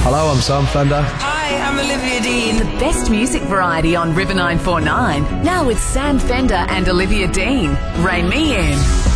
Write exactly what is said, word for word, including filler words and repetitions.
Hello, I'm Sam Fender. Hi, I'm Olivia Dean. The best music variety on River nine four nine. Now with Sam Fender and Olivia Dean. Rein me in.